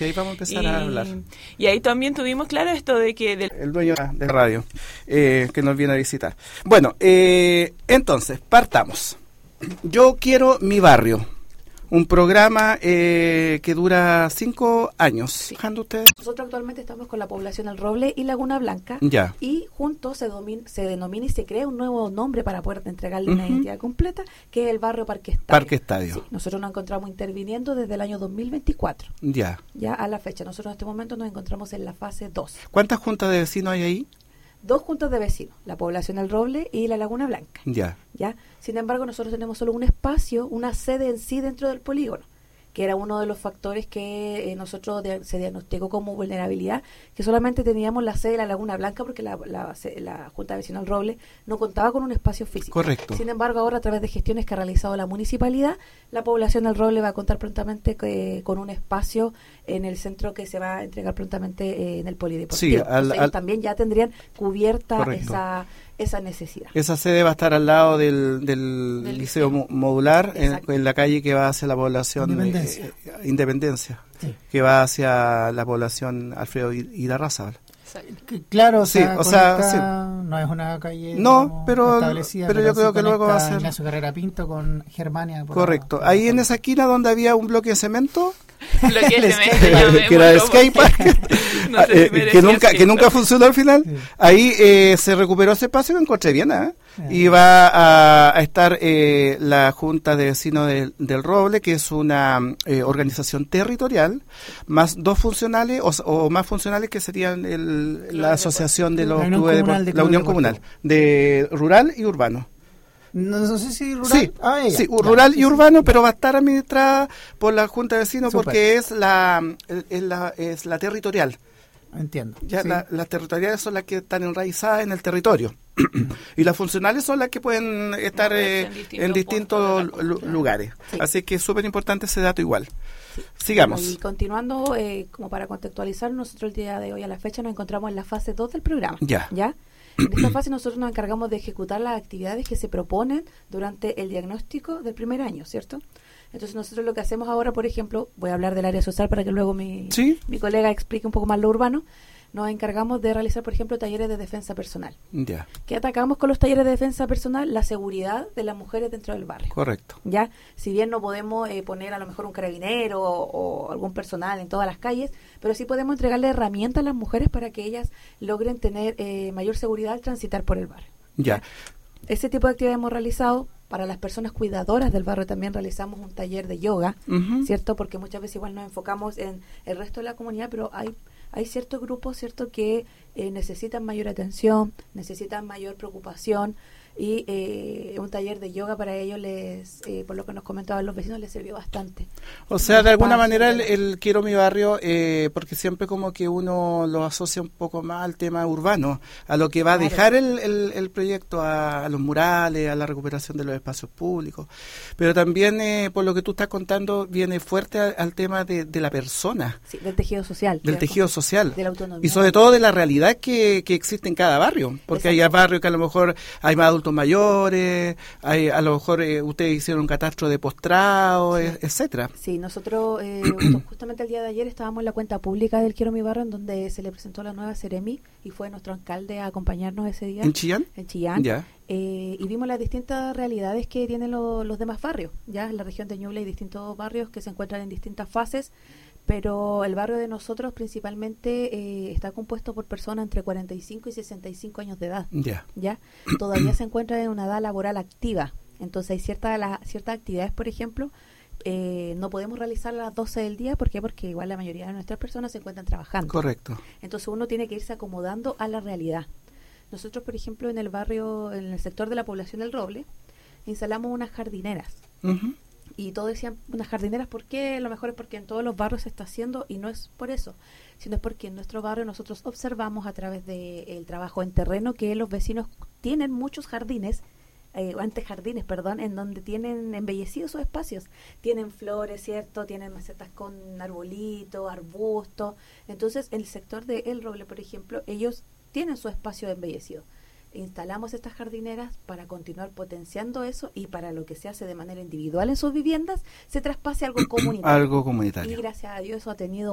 Sí, ahí vamos a empezar a hablar. Y ahí también tuvimos claro esto de que... El dueño de radio, que nos viene a visitar. Bueno, entonces, partamos. Yo quiero mi barrio. Un programa que dura 5 años. Sí. ¿Ustedes? Nosotros actualmente estamos con la población El Roble y Laguna Blanca. Ya. Y juntos se denomina y se crea un nuevo nombre para poder entregarle una identidad completa, que es el barrio Parque Estadio. Parque Estadio. Sí, nosotros nos encontramos interviniendo desde el año 2024. Ya. Ya a la fecha. Nosotros en este momento nos encontramos en la fase 2. ¿Cuántas juntas de vecinos hay ahí? 2 juntas de vecinos, la población El Roble y la Laguna Blanca. Ya. ¿Ya? Sin embargo, nosotros tenemos solo un espacio, una sede en sí dentro del polígono, que era uno de los factores que nosotros se diagnosticó como vulnerabilidad, que solamente teníamos la sede de la Laguna Blanca porque la Junta de Vecinos del Roble no contaba con un espacio físico. Correcto. Sin embargo, ahora a través de gestiones que ha realizado la municipalidad, la población del Roble va a contar prontamente con un espacio en el centro que se va a entregar prontamente en el polideportivo. Sí, ellos también ya tendrían cubierta esa necesidad. Esa sede va a estar al lado del liceo modular, en la calle que va hacia la población Independencia, sí, que va hacia la población Alfredo Irarrázaval. Claro, sí, o sea, sí, no es una calle establecida, pero yo creo que luego va a ser Ignacio Carrera Pinto con Germania. Correcto. Ahí en esa esquina donde había un bloque de cemento, que era el skatepark, que nunca funcionó al final. Sí. Ahí se recuperó ese espacio, que encontré bien, y va a estar la Junta de Vecinos del Roble, que es una organización territorial, más 2 funcionales o más funcionales, que serían la asociación de los clubes de la Unión Comunal de Rural y Urbano. No sé si rural. Sí, sí, rural y urbano, pero va a estar administrada por la Junta de Vecinos. Super. Porque es la territorial. Entiendo. Ya sí. Las territoriales son las que están enraizadas en el territorio. Y las funcionales son las que pueden estar en distintos lugares. Sí. Así que es súper importante ese dato igual. Sí. Sigamos. Bueno, y continuando, como para contextualizar, nosotros el día de hoy a la fecha nos encontramos en la fase 2 del programa. ¿Ya? En esta fase nosotros nos encargamos de ejecutar las actividades que se proponen durante el diagnóstico del primer año, ¿cierto? Entonces nosotros lo que hacemos ahora, por ejemplo, voy a hablar del área social para que luego mi colega explique un poco más lo urbano. Nos encargamos de realizar, por ejemplo, talleres de defensa personal. Ya. ¿Qué atacamos con los talleres de defensa personal? La seguridad de las mujeres dentro del barrio. Correcto. Ya, si bien no podemos poner a lo mejor un carabinero o algún personal en todas las calles, pero sí podemos entregarle herramientas a las mujeres para que ellas logren tener mayor seguridad al transitar por el barrio. Ya. Ese tipo de actividades hemos realizado. Para las personas cuidadoras del barrio también realizamos un taller de yoga, ¿cierto? Porque muchas veces igual nos enfocamos en el resto de la comunidad, pero hay ciertos grupos, ¿cierto?, que necesitan mayor atención, necesitan mayor preocupación, y un taller de yoga para ellos por lo que nos comentaban los vecinos, les sirvió bastante. O sea, de alguna manera el quiero mi barrio, porque siempre como que uno lo asocia un poco más al tema urbano, a lo que va a dejar el proyecto, a los murales, a la recuperación de los espacios públicos, pero también por lo que tú estás contando viene fuerte al tema de la persona. Sí, del tejido social. Del tejido social. De la autonomía. Y sobre todo de la realidad que existe en cada barrio, porque hay barrios que a lo mejor hay más adultos mayores, a lo mejor ustedes hicieron un catastro de postrados, sí, etcétera. Sí, nosotros justamente el día de ayer estábamos en la cuenta pública del Quiero Mi Barrio, en donde se le presentó la nueva Seremi y fue nuestro alcalde a acompañarnos ese día. ¿En Chillán? En Chillán. Ya. Y vimos las distintas realidades que tienen los demás barrios. Ya en la región de Ñuble hay distintos barrios que se encuentran en distintas fases, pero el barrio de nosotros principalmente está compuesto por personas entre 45 y 65 años de edad. ¿Ya? Todavía se encuentran en una edad laboral activa. Entonces hay ciertas actividades, por ejemplo, no podemos realizar a las 12 del día. ¿Por qué? Porque igual la mayoría de nuestras personas se encuentran trabajando. Correcto. Entonces uno tiene que irse acomodando a la realidad. Nosotros, por ejemplo, en el barrio, en el sector de la población del Roble, instalamos unas jardineras. Y todos decían unas jardineras, ¿por qué? A lo mejor es porque en todos los barrios se está haciendo, y no es por eso, sino es porque en nuestro barrio nosotros observamos a través del trabajo en terreno que los vecinos tienen muchos jardines, antejardines, en donde tienen embellecidos sus espacios. Tienen flores, ¿cierto? Tienen macetas con arbolitos, arbustos. Entonces, en el sector de El Roble, por ejemplo, ellos tienen su espacio embellecido. Instalamos estas jardineras para continuar potenciando eso, y para lo que se hace de manera individual en sus viviendas se traspase algo comunitario. Algo comunitario. Y gracias a Dios eso ha tenido